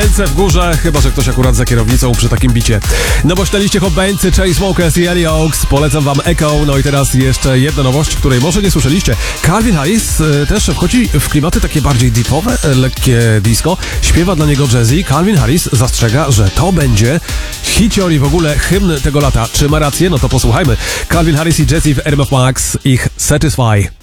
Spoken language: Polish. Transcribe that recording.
Ręce w górze, chyba że ktoś akurat za kierownicą przy takim bicie. No bo śledziliście Hobbensy, Chainsmokers i Ellie Oaks. Polecam wam Echo. No i teraz jeszcze jedna nowość, której może nie słyszeliście. Calvin Harris też wchodzi w klimaty takie bardziej deepowe, lekkie disco. Śpiewa dla niego Jazzy. Calvin Harris zastrzega, że to będzie hicior i w ogóle hymn tego lata. Czy ma rację? No to posłuchajmy. Calvin Harris i Jazzy w RMF Max, ich Satisfy.